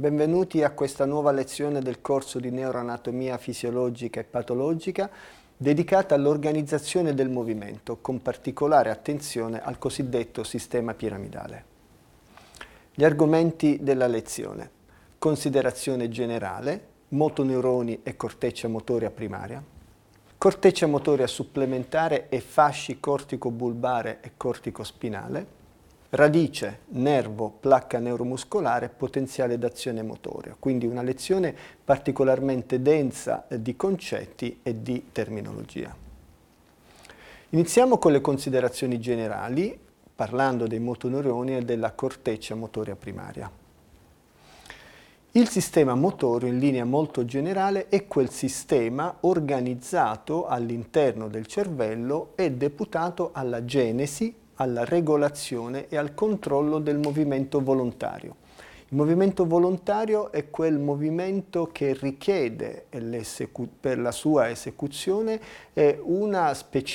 Benvenuti a questa nuova lezione del corso di neuroanatomia fisiologica e patologica dedicata all'organizzazione del movimento, con particolare attenzione al cosiddetto sistema piramidale. Gli argomenti della lezione: considerazione generale, motoneuroni e corteccia motoria primaria, corteccia motoria supplementare e fasci cortico-bulbare e cortico-spinale, radice, nervo, placca neuromuscolare, potenziale d'azione motoria. Quindi una lezione particolarmente densa di concetti e di terminologia. Iniziamo con le considerazioni generali, parlando dei motoneuroni e della corteccia motoria primaria. Il sistema motorio, in linea molto generale, è quel sistema organizzato all'interno del cervello e deputato alla genesi, alla regolazione e al controllo del movimento volontario. Il movimento volontario è quel movimento che richiede per la sua esecuzione una specifica